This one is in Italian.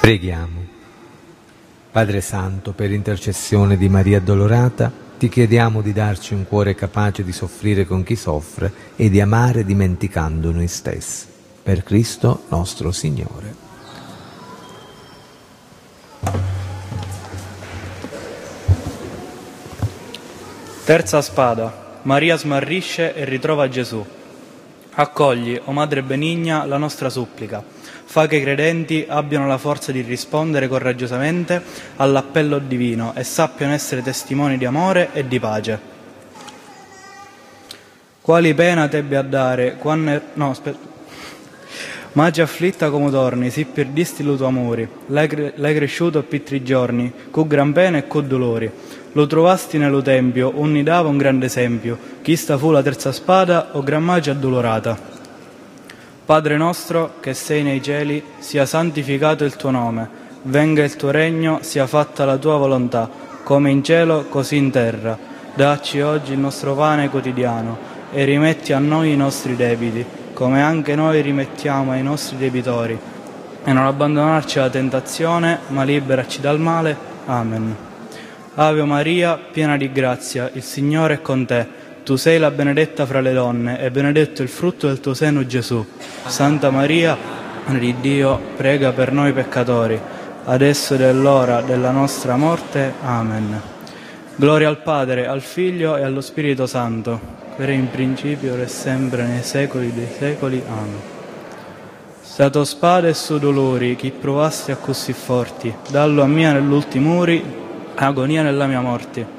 Preghiamo. Padre Santo, per intercessione di Maria Addolorata, ti chiediamo di darci un cuore capace di soffrire con chi soffre e di amare dimenticando noi stessi. Per Cristo nostro Signore. Terza spada. Maria smarrisce e ritrova Gesù. Accogli, o Madre benigna, la nostra supplica. Fa che i credenti abbiano la forza di rispondere coraggiosamente all'appello divino e sappiano essere testimoni di amore e di pace. Quali pena t'ebbe a dare, Magi afflitta come torni, si perdisti lo tuo amore, l'hai cresciuto per 3 giorni, con gran pena e con dolori. Lo trovasti nello tempio, ogni dava un grande esempio, chi sta fu la terza spada o gran magia addolorata. Padre nostro, che sei nei cieli, sia santificato il tuo nome, venga il tuo regno, sia fatta la tua volontà, come in cielo, così in terra. Dacci oggi il nostro pane quotidiano e rimetti a noi i nostri debiti, come anche noi rimettiamo ai nostri debitori. E non abbandonarci alla tentazione, ma liberaci dal male. Amen. Ave Maria, piena di grazia, il Signore è con te. Tu sei la benedetta fra le donne, e benedetto il frutto del tuo seno, Gesù. Santa Maria, Madre di Dio, prega per noi peccatori, adesso ed è l'ora della nostra morte. Amen. Gloria al Padre, al Figlio e allo Spirito Santo, era in principio, ora e sempre, nei secoli dei secoli. Amen. Stato spada e su dolori, chi provasti a così forti, dallo a mia nell'ultimo uri, agonia nella mia morte.